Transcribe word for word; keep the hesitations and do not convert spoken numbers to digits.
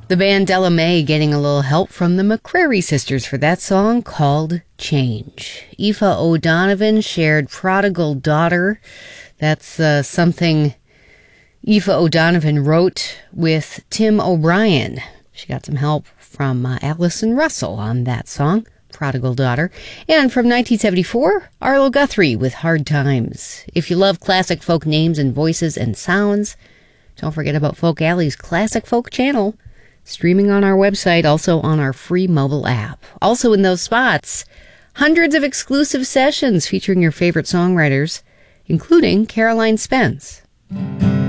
The band Della Mae getting a little help from the McCrary sisters for that song called Change. Aoife O'Donovan shared Prodigal Daughter. That's uh, something Aoife O'Donovan wrote with Tim O'Brien. She got some help from uh, Allison Russell on that song, Prodigal Daughter. And from nineteen seventy-four, Arlo Guthrie with Hard Times. If you love classic folk names and voices and sounds, don't forget about Folk Alley's Classic Folk channel, streaming on our website, also on our free mobile app. Also in those spots, hundreds of exclusive sessions featuring your favorite songwriters, including Caroline Spence.